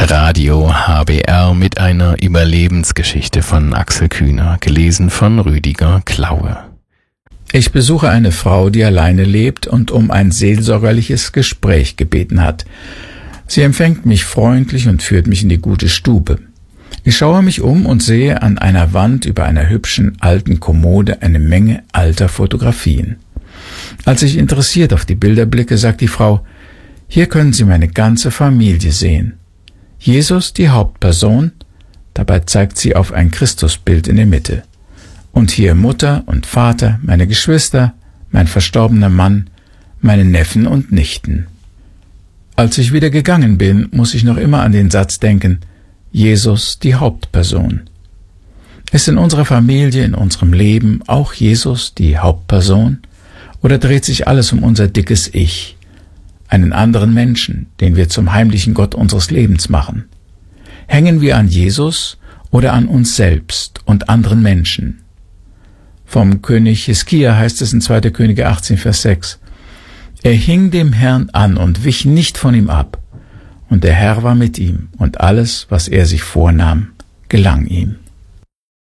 Radio HBR mit einer Überlebensgeschichte von Axel Kühner, gelesen von Rüdiger Klaue. Ich besuche eine Frau, die alleine lebt und um ein seelsorgerliches Gespräch gebeten hat. Sie empfängt mich freundlich und führt mich in die gute Stube. Ich schaue mich um und sehe an einer Wand über einer hübschen alten Kommode eine Menge alter Fotografien. Als ich interessiert auf die Bilder blicke, sagt die Frau: Hier können Sie meine ganze Familie sehen. Jesus, die Hauptperson, dabei zeigt sie auf ein Christusbild in der Mitte. Und hier Mutter und Vater, meine Geschwister, mein verstorbener Mann, meine Neffen und Nichten. Als ich wieder gegangen bin, muss ich noch immer an den Satz denken: Jesus, die Hauptperson. Ist in unserer Familie, in unserem Leben auch Jesus die Hauptperson? Oder dreht sich alles um unser dickes Ich, einen anderen Menschen, den wir zum heimlichen Gott unseres Lebens machen? Hängen wir an Jesus oder an uns selbst und anderen Menschen? Vom König Hiskia heißt es in 2. Könige 18, Vers 6: Er hing dem Herrn an und wich nicht von ihm ab, und der Herr war mit ihm, und alles, was er sich vornahm, gelang ihm.